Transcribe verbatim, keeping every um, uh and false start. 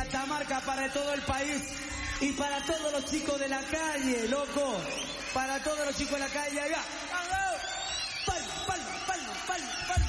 esta marca para todo el país y para todos los chicos de la calle, loco. Para todos los chicos de la calle, ahí va. ¡Palma, palma, palma, palma, palma!